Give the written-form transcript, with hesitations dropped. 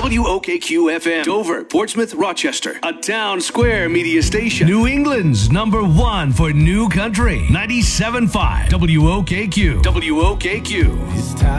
WOKQ FM, Dover, Portsmouth, Rochester, a town square media station. New England's #1 for New Country, 97.5 WOKQ. WOKQ.